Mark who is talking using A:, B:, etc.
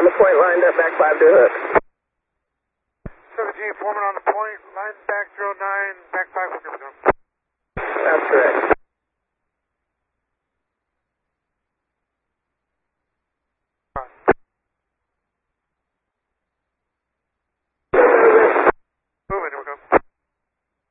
A: On the point, lined up, back 5 to hook.
B: 7G, foreman on the point, line back 09, back 5 hook.
A: That's correct.